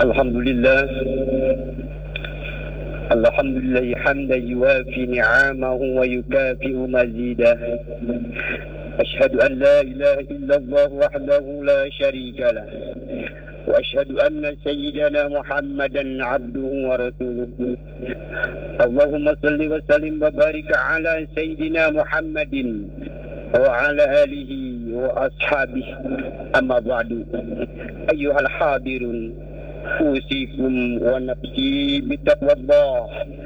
الحمد لله حمدا يوافي نعمه ويكافئ مزيده. أشهد أن لا إله إلا الله وحده لا شريك له، وأشهد أن سيدنا محمدا عبده ورسوله. اللهم صل وسلم وبارك على سيدنا محمد وعلى آله وأصحابه. أما بعد، أيها الحاضرون، أوصيكم ونفسي بتقوى الله.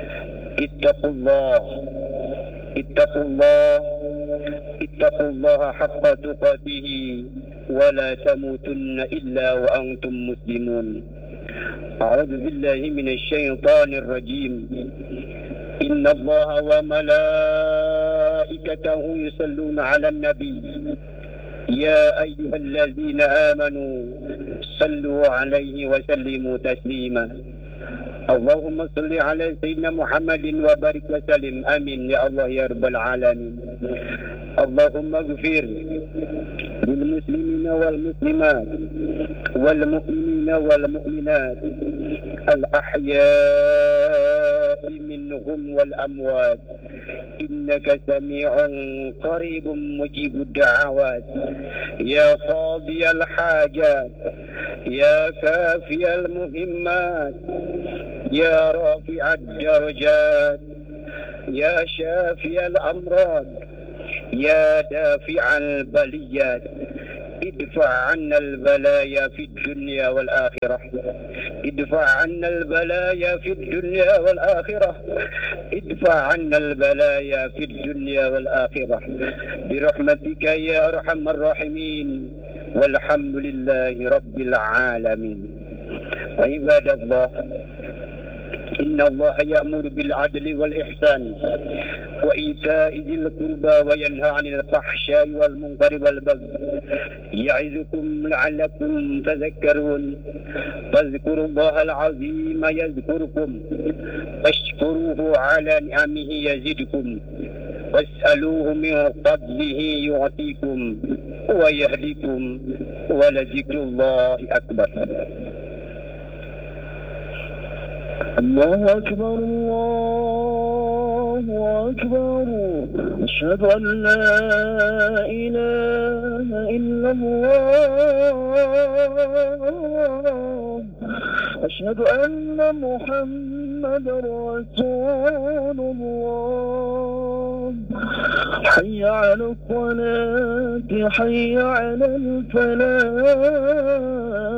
اتقوا الله حق تقاته، ولا تموتن إلا وأنتم مسلمون. أعوذ بالله من الشيطان الرجيم. إن الله وملائكته يصلون على النبي، يا أيها الذين آمنوا صلوا عليه وسلموا تسليما. اللهم صل على سيدنا محمد وبارك وسلم. آمين يا الله يا رب العالمين. اللهم اغفر للمسلمين والمسلمات والمؤمنين والمؤمنات الأحياء منهم والأموات، إنك سميع قريب مجيب الدعوات. يا قاضي الحاجات، يا كافي المهمات، يا رافع الدرجات، يا شافي الأمراض، يا دافع البليات، ادفع عنا البلايا في الدنيا والآخرة. ادفع عنا البلايا في الدنيا والآخرة. ادفع عنا البلايا في الدنيا والآخرة برحمتك يا أرحم الراحمين، والحمد لله رب العالمين. عباد الله، إن الله يأمر بالعدل والإحسان وإيتاء ذي القربى وينهى عن الفحشاء والمنكر والبغي، يعظكم لعلكم تذكرون. فاذكروا الله العظيم يذكركم، واشكروه على نعمه يزدكم، واسألوه من فضله يعطيكم ويهديكم، ولذكر الله أكبر. الله أكبر، الله أكبر. أشهد أن لا إله إلا الله. أشهد أن محمد رسول الله. حي على الصلاة، حي على الفلاح.